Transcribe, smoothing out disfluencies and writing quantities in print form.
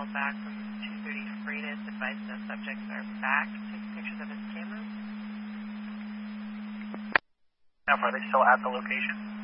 call back from 230 Freitas advised no subjects are back. Take pictures of his cameras. Now, are they still at the location?